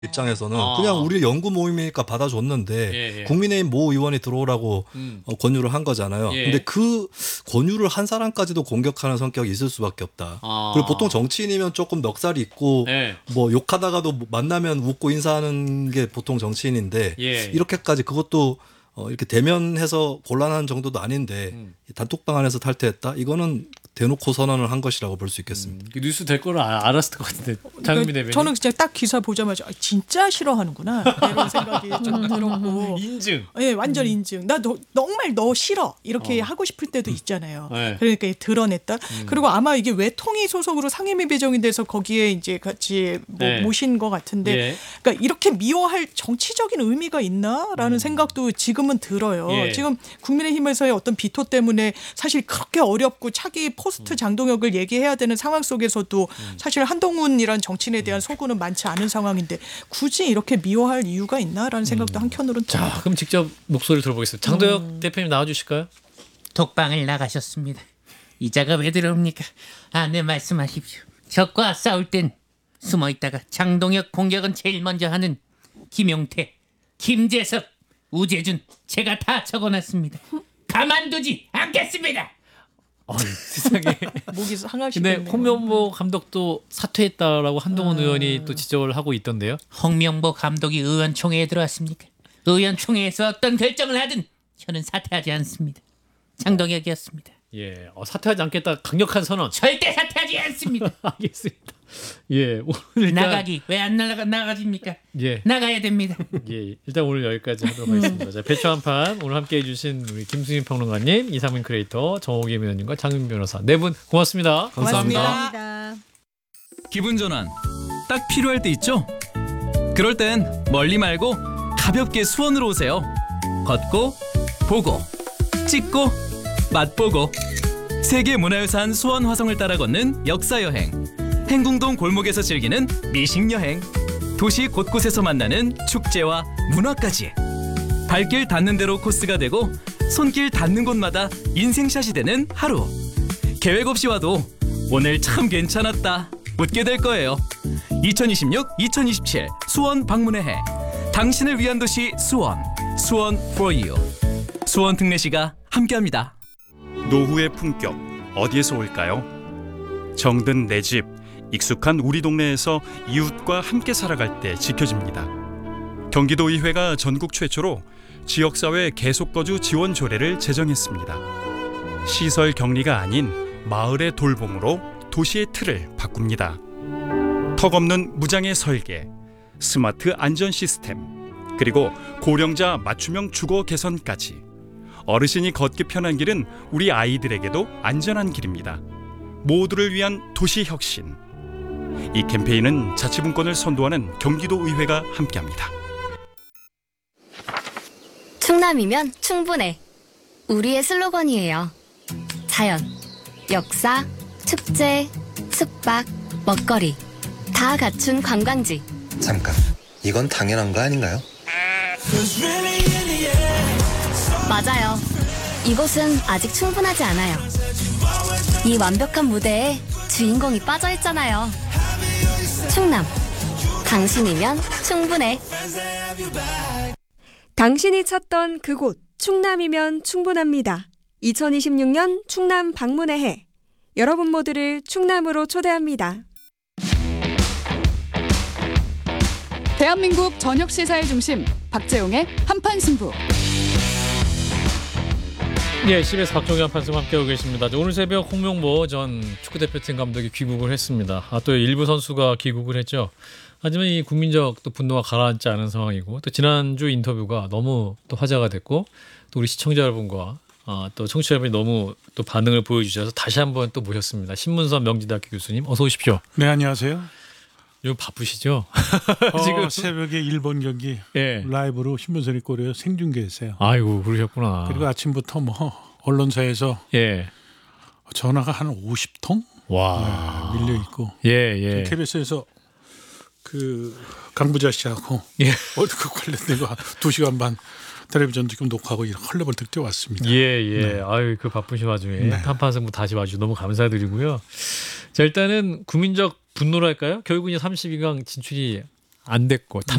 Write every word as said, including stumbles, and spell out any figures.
입장에서는 아. 그냥 우리 연구 모임이니까 받아줬는데 예, 예. 국민의힘 모 의원이 들어오라고 음. 어, 권유를 한 거잖아요. 예. 근데 그 권유를 한 사람까지도 공격하는 성격이 있을 수밖에 없다. 아. 그리고 보통 정치인이면 조금 넉살이 있고 예. 뭐 욕하다가도 만나면 웃고 인사하는 게 보통 정치인인데 예. 이렇게까지 그것도 어, 이렇게 대면해서 곤란한 정도도 아닌데 음. 단톡방 안에서 탈퇴했다? 이거는 대놓고 선언을 한 것이라고 볼 수 있겠습니다. 음, 뉴스 될 거를 아- 알았을 것 같은데 장은미 대변인. 저는 진짜 딱 기사 보자마자 아, 진짜 싫어하는구나 이런 생각이 좀 들었고 인증. 예, 완전 인증. 나 너, 정말 너 싫어 이렇게 어. 하고 싶을 때도 있잖아요. 네. 그러니까 드러냈다. 그리고 아마 이게 외통위 소속으로 상임위 배정이 돼서 거기에 이제 같이 뭐 네. 모신 것 같은데, 예. 그러니까 이렇게 미워할 정치적인 의미가 있나라는 생각도 지금은 들어요. 예. 지금 국민의힘에서의 어떤 비토 때문에 사실 그렇게 어렵고 차기 포스트 장동혁을 얘기해야 되는 상황 속에서도 사실 한동훈이란 정치인에 대한 소구는 많지 않은 상황인데 굳이 이렇게 미워할 이유가 있나라는 생각도 한켠으로는 자, 듭니다. 그럼 직접 목소리를 들어보겠습니다. 장도혁 대표님 나와주실까요? 독방을 나가셨습니다. 이자가 왜 들어옵니까? 아, 네, 말씀하십시오. 적과 싸울 땐 숨어 있다가 장동혁 공격은 제일 먼저 하는 김용태, 김재섭, 우재준 제가 다 적어놨습니다. 가만두지 않겠습니다. 어, 세상에. 목이 근데 상하시겠네요. 홍명보 감독도 사퇴했다라고 한동훈 아. 의원이 또 지적을 하고 있던데요. 홍명보 감독이 의원총회에 들어왔습니까? 의원총회에서 어떤 결정을 하든 저는 사퇴하지 않습니다. 장동혁이었습니다. 예, 어, 사퇴하지 않겠다 강력한 선언. 절대 사퇴하지 않습니다. 알겠습니다. 예, 오늘 일단 나가기 왜 안 나가 나가집니까? 예, 나가야 됩니다. 예, 일단 오늘 여기까지 하도록 하겠습니다. 자, 배추 한판 오늘 함께해 주신 우리 김수민 평론가님, 이상민 크리에이터, 정호김 의원님과 장윤 변호사 네 분 고맙습니다. 감사합니다. 고맙습니다. 기분 전환 딱 필요할 때 있죠? 그럴 땐 멀리 말고 가볍게 수원으로 오세요. 걷고 보고 찍고 맛보고 세계 문화유산 수원 화성을 따라 걷는 역사여행, 행궁동 골목에서 즐기는 미식여행, 도시 곳곳에서 만나는 축제와 문화까지 발길 닿는 대로 코스가 되고 손길 닿는 곳마다 인생샷이 되는 하루. 계획 없이 와도 오늘 참 괜찮았다 웃게 될 거예요. 이천이십육 이천이십칠 수원 방문의 해, 당신을 위한 도시 수원, 수원 for you. 수원 특례시가 함께합니다. 노후의 품격 어디에서 올까요? 정든 내 집, 익숙한 우리 동네에서 이웃과 함께 살아갈 때 지켜집니다. 경기도의회가 전국 최초로 지역사회 계속거주 지원 조례를 제정했습니다. 시설 격리가 아닌 마을의 돌봄으로 도시의 틀을 바꿉니다. 턱없는 무장의 설계, 스마트 안전 시스템, 그리고 고령자 맞춤형 주거 개선까지 어르신이 걷기 편한 길은 우리 아이들에게도 안전한 길입니다. 모두를 위한 도시 혁신. 이 캠페인은 자치분권을 선도하는 경기도의회가 함께합니다. 충남이면 충분해. 우리의 슬로건이에요. 자연, 역사, 축제, 숙박, 먹거리 다 갖춘 관광지. 잠깐, 이건 당연한 거 아닌가요? 맞아요. 이곳은 아직 충분하지 않아요. 이 완벽한 무대에 주인공이 빠져있잖아요. 충남, 당신이면 충분해. 당신이 찾던 그곳 충남이면 충분합니다. 이천이십육 년 충남 방문의 해. 여러분 모두를 충남으로 초대합니다. 대한민국 저녁 시사의 중심 박재용의 한판 승부. 예, 씨비에스 박종현 판수와 함께하고 계십니다. 오늘 새벽 홍명보 전 축구대표팀 감독이 귀국을 했습니다. 아, 또 일부 선수가 귀국을 했죠. 하지만 이 국민적 또 분노가 가라앉지 않은 상황이고, 또 지난주 인터뷰가 너무 또 화제가 됐고, 또 우리 시청자 여러분과 아, 또 청취자 여러분이 너무 또 반응을 보여주셔서 다시 한번 또 모셨습니다. 신문선 명지대학교 교수님 어서 오십시오. 네, 안녕하세요. 요즘 바쁘시죠? 어, 지금 새벽에 일본 경기 예. 라이브로 신문선이 꼬려요 생중계했어요. 아이고 그러셨구나. 그리고 아침부터 뭐 언론사에서 예. 전화가 한 오십 통 와. 네, 밀려 있고. 예, 예. 케이비에스에서 그 강부자 씨하고 예. 월드컵 관련된 거 두 시간 반 텔레비전 지금 녹화하고 헐레벌떡 뛰어왔습니다. 예, 예. 네. 아유, 그 바쁘신 와중에 네. 한판 승부 다시 와주셔서 너무 감사드리고요. 자, 일단은 국민적 분노랄까요? 결국은 삼십이 강 진출이 안 됐고